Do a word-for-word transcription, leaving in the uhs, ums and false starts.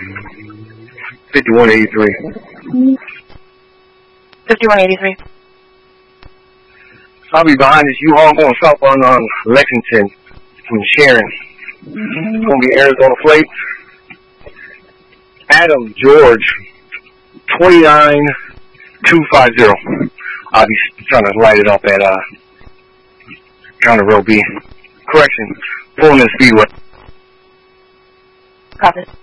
fifty-one eighty-three. fifty-one eighty-three. I'll be behind this U-Haul going south on um, Lexington from Sharon. It's going to be Arizona plate. Adam George, twenty-nine two fifty. I'll be trying to light it up at uh, County Road B. Correction, pulling in Speedway. Copy.